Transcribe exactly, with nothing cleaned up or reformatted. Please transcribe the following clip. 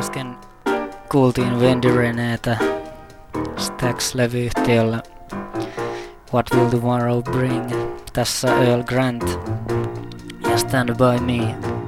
äsken kuultiin Wendy Reneetä Stax-levyyhtiöllä What Will Tomorrow Bring. Tässä Earl Grant ja Stand By Me.